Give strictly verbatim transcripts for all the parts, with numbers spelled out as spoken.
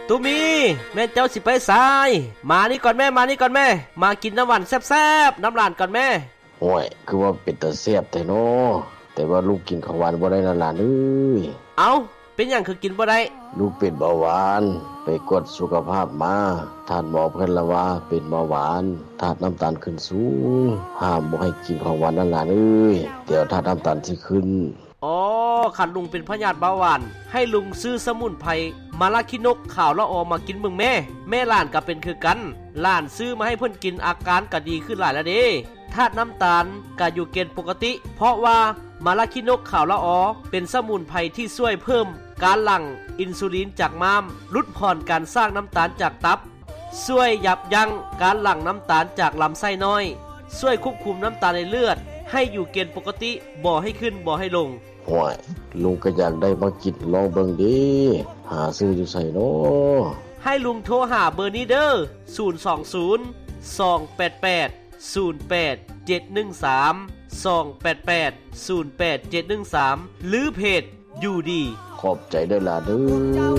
ตูมีแม่เจ้าสิไปซ้ายมานี่ก่อนแม่มานี่ก่อนแม่มากินน้ำหวานแซ่บๆน้ำหลานก่อนแม่โอ้ยคือว่าเป็นตาแซ่บแท้เนาะแต่ว่าลูกกินของหวานบ่ได้นะหลานเอ้ยเอ้าเป็นหยังคือกินบ่ได้ลูกเป็นเบาหวานไปกวดสุขภาพมาท่านหมอเพิ่นละว่าเป็นเบาหวานธาตุน้ำตาลขึ้นสูงห้ามบ่ให้กินของหวานนั่นล่ะเอ้ยเดี๋ยวธาตุน้ำตาลสิขึ้นอ๋อคันลุงเป็นพยาธิเบาหวานให้ลุงซื้อสมุนไพรมาลาคินกข่าวละออมากินเบิ่งแม่แม่หลานก็เป็นคือกันหลานซื้อมาให้เพิ่นกินอาการก็ดีขึ้นหลายแล้วเด้ธาตุน้ำตาลก็อยู่เกณฑ์ปกติเพราะว่ามาลาคินกข่าวละออเป็นสมุนไพรที่ช่วยเพิ่มการหลั่งอินซูลินจากม้ามลดผ่อนการสร้างน้ำตาลจากตับช่วยยับยั้งการหลั่งน้ำตาลจากลำไส้น้อยช่วยควบคุมน้ำตาลในเลือดให้อยู่เกณฑ์ปกติบ่ให้ขึ้นบ่ให้ลงโอ้ยลุงก็อยากได้มากินลองเบิ่งดิหาซื้ออยู่ไสเนาะให้ลุงโทรหาเบอร์นี้เด้อศูนย์ สอง ศูนย์ สอง แปด แปด ศูนย์ แปด เจ็ด หนึ่ง สาม สอง แปด แปด ศูนย์ แปด เจ็ด หนึ่ง สามหรือเพจอยู่ดีขอบใจเด้อล่ะเด้อ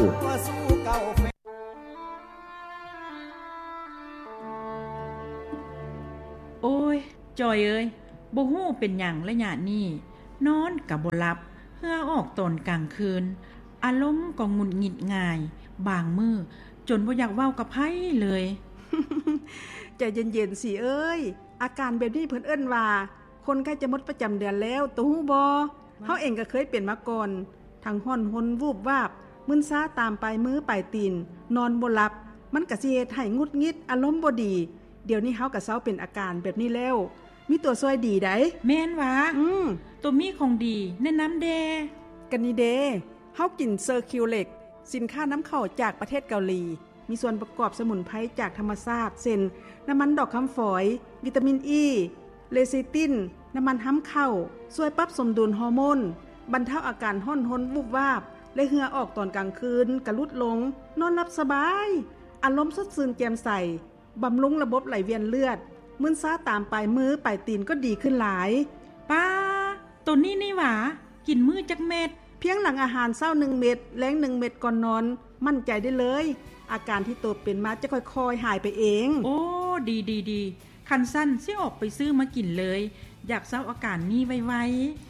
โอ้ยจอยเอ้ยบ่ฮู้เป็นหยังละหยาดนี้นอนก็บ่หลับเหื่อออกตอนกลางคืนอารมณ์ก็หงุดหงิดง่ายบางมื้อจนบ่อยากเว้ากับไผเลยใจเย็นๆสิเอ้ยอาการแบบนี้เพิ่นเอิ้นว่าคนใกล้จะหมดประจำเดือนแล้วตูฮู้บ่เฮาเองก็เคยเป็นมาก่อนทั้งฮ้อนหนวูบวาบมึนซ้าตามไปมือปลายตีนนอนบ่หลับมันก็สิเฮ็ดให้หงุดหงิดอารมณ์บ่ดีเดี๋ยวนี้เฮาก็เซาเป็นอาการแบบนี้แล้วมีตัวช่วยดีไดแม่นว่าอืมตัวมีของดีแนะนำแดกันนี่เด้เฮากินเซอร์คิวเล็กสินค้าน้ำเข้าจากประเทศเกาหลีมีส่วนประกอบสมุนไพรจากธรรมชาติเช่นน้ำมันดอกคำฝอยวิตามินอีเลซิตินน้ำมันห้ำเข้าช่วยปรับสมดุลฮอร์โมนบรรเทาอาการห้อนหนวูบวาบและเหื่อออกตอนกลางคืนกระลุดลงนอนหลับสบายอารมณ์สดชื่นแจ่มใสบำรุงระบบไหลเวียนเลือดมึนซ้าตามปลายมือปลายตีนก็ดีขึ้นหลายป้าตัวนี้นี่หว่ากินมื้อจักเม็ดเพียงหลังอาหารเช้าหนึ่งเม็ดแลงหนึ่งเม็ดก่อนนอนมั่นใจได้เลยอาการที่ตัวเป็นมาจะค่อยๆหายไปเองโอ้ดีๆๆคันสั้นสิออกไปซื้อมากินเลยอยากเศร้าอาการนี้ไว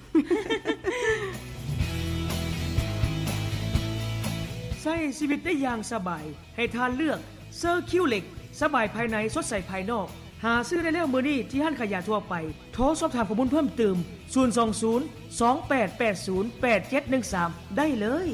ๆใช้ชีวิตได้อย่างสบายให้ทานเลือกเซอร์คิวเล็กสบายภายในสดใสภายนอกหาซื้อได้แล้วมื้อนี้ที่ห้างขายยาทั่วไปโทรสอบถามข้อมูลเพิ่มเติมศูนย์ สอง ศูนย์ สอง แปด แปด ศูนย์ แปด เจ็ด หนึ่ง สามได้เลย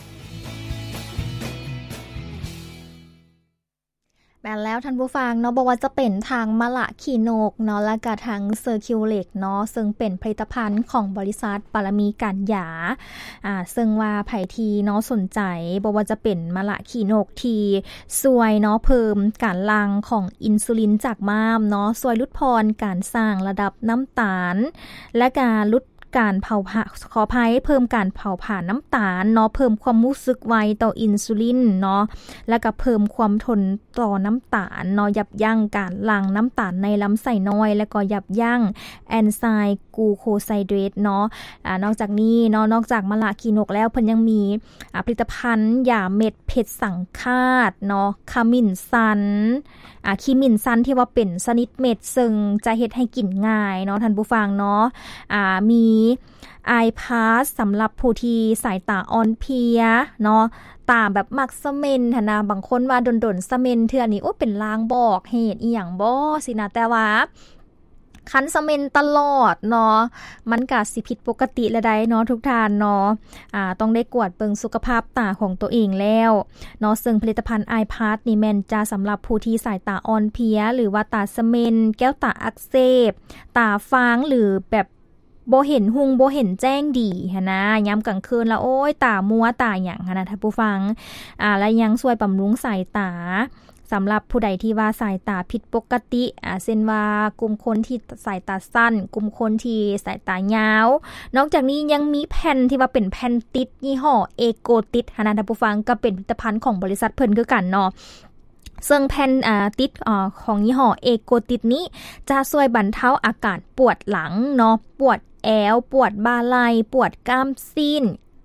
แม่นแล้วท่านผู้ฟังเนาะบอกว่าจะเป็นทางมะละขีโนกเนาะและก็ทางเซอร์คิวเล็กเนาะซึ่งเป็นผลิตภัณฑ์ของบริษัทปารมีการยาอ่าซึ่งว่าไผที่เนาะสนใจบอกว่าจะเป็นมะละขีโนกที่ช่วยเนาะเพิ่มการหลั่งของอินซูลินจากม้ามเนาะช่วยลดพรการสร้างระดับน้ำตาลและการลดการเผาผลาญขออภัยเพิ่มการเผาผลาญน้ำตาลเนาะเพิ่มความรู้สึกไวต่ออินซูลินเนาะแล้วก็เพิ่มความทนต่อน้ำตาลเนาะยับยั้งการหลั่งน้ำตาลในลำไส้น้อยแล้วก็ยับยั้งแอนไซม์กลูโคไซเดรตเนาะอ่านอกจากนี้เนาะนอกจากมะละขีนกแล้วเพิ่นยังมีอ่าผลิตภัณฑ์ยาเม็ดเพชรสังฆาตเนาะขมิ้นชันอ่าขมิ้นชันที่ว่าเป็นชนิดเม็ดซึ่งจะเฮ็ดให้กินง่ายเนาะท่านผู้ฟังเนาะอ่ามีEye Pass สำหรับผู้ที่สายตาอ่อนเพลียเนาะตาแบบมักสะเมนหั่นน่ะบางคนว่าดนๆสะเมนเทื่อนี้โอ้เป็นลางบอกเหตุอีหยังบ่สินะแต่ว่าคันสะเมนตลอดเนาะมันก็สิผิดปกติแล้วได้เนาะทุกท่านเนาะอ่าต้องได้กวดเบิ่งสุขภาพตาของตัวเองแล้วเนาะซึ่งผลิตภัณฑ์ Eye Pass นี่แม่นจะสำหรับผู้ที่สายตาอ่อนเพลียหรือว่าตาสะเมนแก้วตาอักเสบตาฟางหรือแบบบ่เห็นหุงบ่เห็นแจ้งดีหั่นนะยามกลางคืนแล้วโอ้ยตามัวตาหยังหั่นน่ะท่านผู้ฟังอ่าและยังช่วยบำรุงสายตาสำหรับผู้ใดที่ว่าสายตาผิดปกติอ่าเช่นว่ากลุ่มคนที่สายตาสั้นกลุ่มคนที่สายตายาวนอกจากนี้ยังมีแผ่นที่ว่าเป็นแผ่นติดยี่ห้อเอโกติดหั่นน่ะท่านผู้ฟังก็เป็นผลิตภัณฑ์ของบริษัทเพิ่นคือกันเนาะซึ่งแผ่นอ่าติดอ่าของยี่ห้อเอโกติดนี้จะช่วยบรรเทาอาการปวดหลังเนาะปวดแอวปวดบ่าไหล่ปวดกล้ามซีน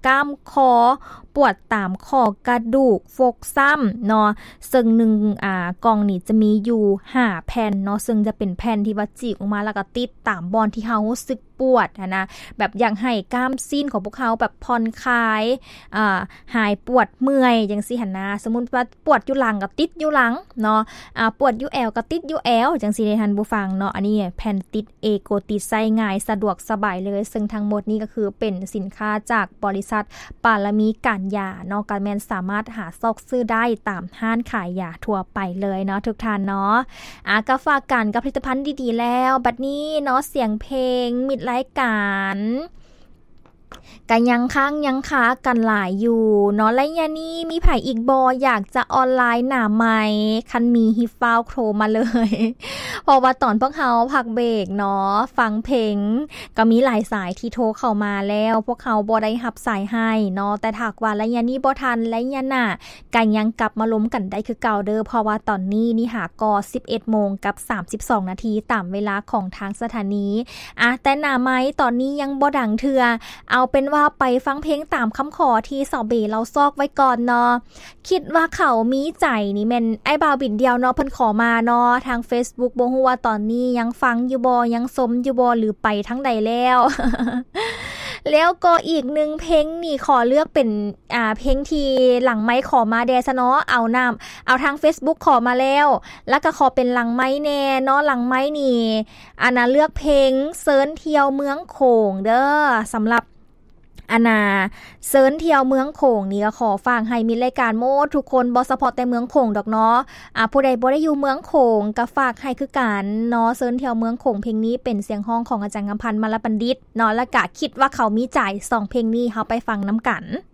กล้ามคอปวดตามข้อกระดูกฟกซ้ำเนาะซึ่งหนึ่งอ่ากล่องนี่จะมีอยู่ห้าแผ่นเนาะซึ่งจะเป็นแผ่นที่ว่าจีกออกมาแล้วก็ติดตามบอนที่เฮารู้สึกปวดนะแบบอยากให้กล้ามซีนของพวกเขาแบบผ่อนคลายอ่าหายปวดเมื่อยจังซี่หั่นนะสมมุติว่าปวดอยู่หลังก็ติดอยู่หลังเนาะอ่าปวดอยู่แอวก็ติดอยู่แอวจังซี่เด้ท่านผู้ฟังเนาะอันนี้แผ่นติดเอโกติดใช้ง่ายสะดวกสบายเลยซึ่งทั้งหมดนี้ก็คือเป็นสินค้าจากบริษัทปาลมีการยาเนาะก็แม่นสามารถหาซอกซื้อได้ตามห้างขายยาทั่วไปเลยเนาะทุกท่านเนาะอ่ะก็ฝากกันกับผลิตภัณฑ์ดีๆแล้วบัดนี้เนาะเสียงเพลงมิดรายการกันยังค้างยังค้ากันหลายอยู่เนาะและยานี้มีไผอีกบออยากจะออนไลน์หน้าใหม่คันมีฮิฟาวโครมาเลยเพราะว่าตอนพวกเขาพักเบรกเนาะฟังเพลงก็มีหลายสายที่โทรเข้ามาแล้วพวกเขาบ่ได้รับสายให้เนาะแต่ถ้าว่าและยานี้บ่ทันและยาน่ะกันยังกลับมาล้มกันได้คือเก่าเด้อเพราะว่าตอนนี้นี่หากอ สิบเอ็ดโมงกับสามสิบสองนาทีตามเวลาของทางสถานีอ่ะแต่หน้าใหม่ตอนนี้ยังบ่ดังเทื่อเอาเป็นว่าไปฟังเพลงตามคำขอที่สาวเบเราซอกไว้ก่อนเนาะคิดว่าเขามีใจนี่แม่นไอ้บ่าวบินเดียวเนาะเพิ่นขอมาเนาะทาง Facebook บ่ฮู้ว่าตอนนี้ยังฟังอยู่บ่ยังสมอยู่บ่หรือไปทั้งใดแล้ว แล้วก็อีกหนึ่งเพลงนี่ขอเลือกเป็นอ่าเพลงที่หลังไม้ขอมาแดซะเนาะเอานำเอาทาง Facebook ขอมาแล้วแล้วก็ขอเป็นหลังไม้แน่เนาะหลังไม้นี่อันน่ะเลือกเพลงเซิร์นเที่ยวเมืองโขงเด้อสำหรับอานาเซิร์นเที่ยวเมืองโขงนี่ก็ขอฝากให้มีรายการโมดทุกคนบ่เฉพาะแต่เมืองโขงดอกเนาะอ่าผู้ใดบ่ได้อยู่เมืองโขงก็ฝากให้คือกันเนาะเซิร์นเที่ยวเมืองโขงเพลงนี้เป็นเสียงฮ้องของอาจารย์กำพันธ์มลบัณฑิตเนาะและก็คิดว่าเขามีใจสองเพลงนี้เฮาไปฟังนำกัน